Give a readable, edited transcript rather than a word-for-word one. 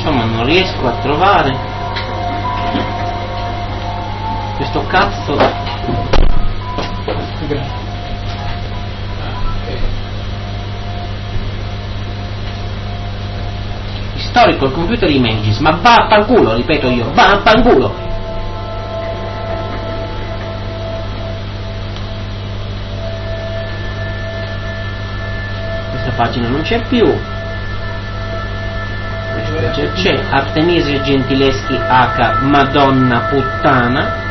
insomma non riesco a trovare questo cazzo. Historical computer images, ma vaffanculo, ripeto io, vaffanculo. Questa pagina non c'è più. C'è Artemisia Gentileschi H Madonna puttana.